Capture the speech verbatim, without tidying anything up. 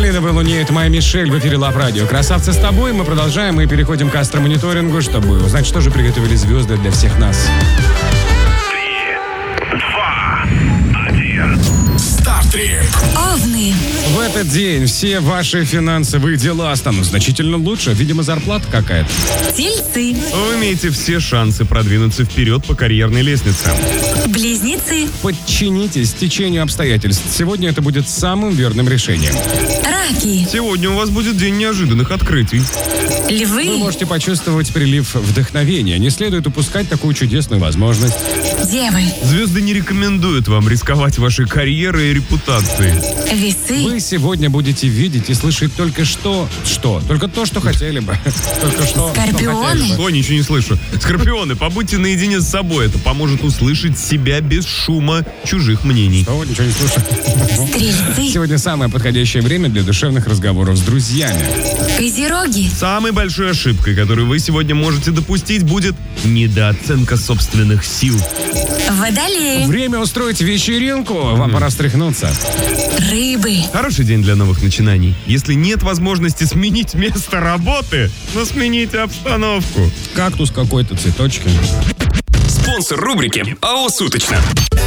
Малиновой луне, это моя Мишель, в эфире Лав Радио. Красавцы с тобой, мы продолжаем и переходим к астромониторингу, чтобы узнать, что же приготовили звезды для всех нас. Три, два, один. Стартрип. Овны. В этот день все ваши финансовые дела станут значительно лучше. Видимо, зарплата какая-то. Тельцы. Вы имеете все шансы продвинуться вперед по карьерной лестнице. Близнецы. Подчинитесь течению обстоятельств. Сегодня это будет самым верным решением. Раки. Сегодня у вас будет день неожиданных открытий. Вы Львы. можете почувствовать прилив вдохновения. Не следует упускать такую чудесную возможность. Девы. Звезды не рекомендуют вам рисковать вашей карьерой и репутацией. Весы. Вы сегодня будете видеть и слышать только что... Что? Только то, что хотели бы. Только что... что Скорпионы. хотели бы. Ой, ничего не слышу. Скорпионы, побудьте наедине с собой. Это поможет услышать себя без шума чужих мнений. Что? Ничего не слышу. Стрельцы. Сегодня самое подходящее время для душевных разговоров с друзьями. Козероги. Самой большой ошибкой, которую вы сегодня можете допустить, будет недооценка собственных сил. Водолеи. Время устроить вечеринку. Вам пора встряхнуться. Рыбы. Хороший день для новых начинаний. Если нет возможности сменить место работы, но смените обстановку. Кактус какой-то, цветочки. Спонсор рубрики АО «Суточно».